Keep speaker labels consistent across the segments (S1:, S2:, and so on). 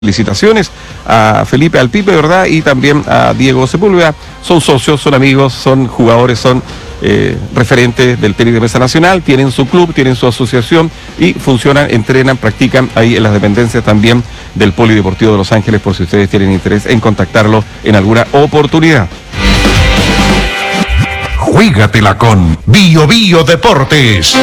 S1: Felicitaciones a Felipe Alpipe, ¿verdad? Y también a Diego Sepúlveda. Son socios, son amigos, son jugadores, son referentes del tenis de mesa nacional, tienen su club, tienen su asociación y funcionan, entrenan, practican ahí en las dependencias también del Polideportivo de Los Ángeles, por si ustedes tienen interés en contactarlo en alguna oportunidad.
S2: Juégatela con Bio Bio Deportes.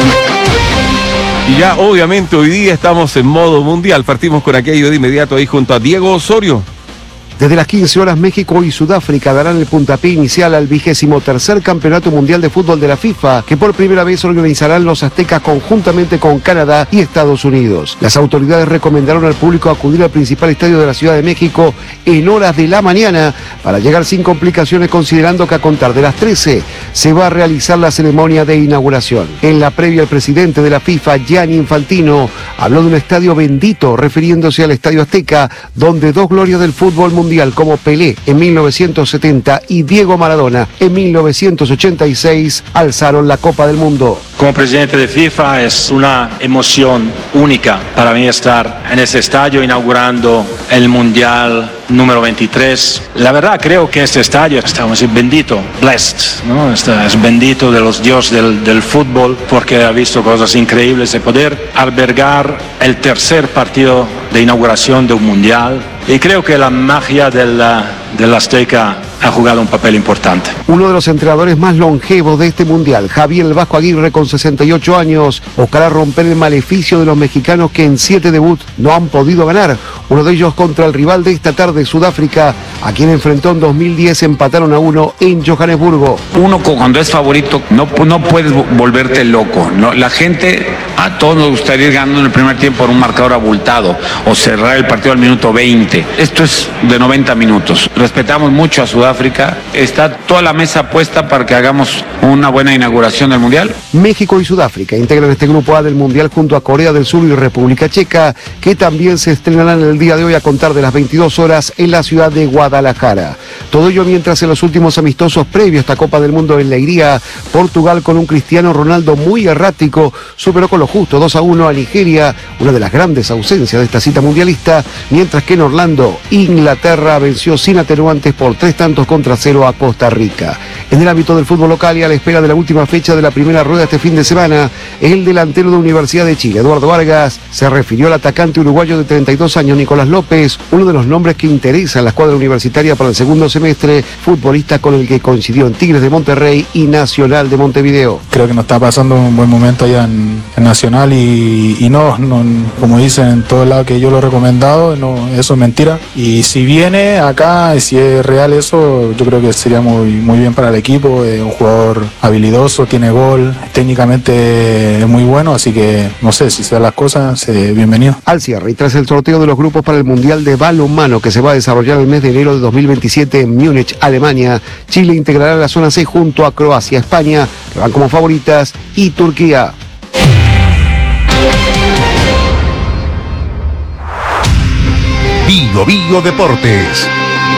S1: Y ya obviamente hoy día estamos en modo mundial. Partimos con aquello de inmediato ahí junto a Diego Osorio.
S3: Desde las 15 horas, México y Sudáfrica darán el puntapié inicial al 23º Campeonato Mundial de Fútbol de la FIFA, que por primera vez organizarán los aztecas conjuntamente con Canadá y Estados Unidos. Las autoridades recomendaron al público acudir al principal estadio de la Ciudad de México en horas de la mañana para llegar sin complicaciones, considerando que a contar de las 13 se va a realizar la ceremonia de inauguración. En la previa, el presidente de la FIFA, Gianni Infantino, habló de un estadio bendito, refiriéndose al Estadio Azteca, donde dos glorias del fútbol mundial como Pelé en 1970 y Diego Maradona en 1986 alzaron la Copa del Mundo.
S4: Como presidente de FIFA es una emoción única para mí estar en ese estadio inaugurando el Mundial número 23. La verdad creo que este estadio está bendito, blessed, ¿no? Es bendito de los dioses del fútbol, porque ha visto cosas increíbles de poder albergar el tercer partido de inauguración de un Mundial. Y creo que la magia del Azteca ha jugado un papel importante.
S3: Uno de los entrenadores más longevos de este mundial, Javier El Vasco Aguirre, con 68 años, buscará romper el maleficio de los mexicanos que en 7 debuts no han podido ganar. Uno de ellos contra el rival de esta tarde, Sudáfrica, a quien enfrentó en 2010, empataron a 1 en Johannesburgo.
S5: Uno cuando es favorito no puedes volverte loco, ¿no? La gente, a todos nos gustaría ir ganando en el primer tiempo por un marcador abultado o cerrar el partido al minuto 20. Esto es de 90 minutos. Respetamos mucho a Sudáfrica. Está toda la mesa puesta para que hagamos una buena inauguración del Mundial.
S3: México y Sudáfrica integran este grupo A del Mundial junto a Corea del Sur y República Checa, que también se estrenarán el día de hoy a contar de las 22 horas en la ciudad de Guadalajara. Todo ello mientras en los últimos amistosos previos a esta Copa del Mundo en Leiría, Portugal, con un Cristiano Ronaldo muy errático, superó con lo justo 2-1 a Nigeria, una de las grandes ausencias de esta cita mundialista, mientras que en Orlando, Inglaterra venció sin atenuantes por 3-0 a Costa Rica. En el ámbito del fútbol local y a la espera de la última fecha de la primera rueda este fin de semana, el delantero de Universidad de Chile, Eduardo Vargas, se refirió al atacante uruguayo de 32 años, Nicolás López, uno de los nombres que interesa a la escuadra universitaria para el segundo semestre, futbolista con el que coincidió en Tigres de Monterrey y Nacional de Montevideo.
S6: Creo que nos está pasando un buen momento allá en Nacional y no, como dicen en todo lado que yo lo he recomendado, no, eso es mentira. Y si viene acá, si es real eso, yo creo que sería muy bien para el equipo. Es un jugador habilidoso, tiene gol, técnicamente es muy bueno, así que no sé, si se dan las cosas, bienvenido.
S3: Al cierre y tras el sorteo de los grupos para el Mundial de Balonmano que se va a desarrollar el mes de enero de 2027 en Múnich, Alemania, Chile integrará la zona C junto a Croacia, España, que van como favoritas, y Turquía.
S2: Bio Bio Deportes.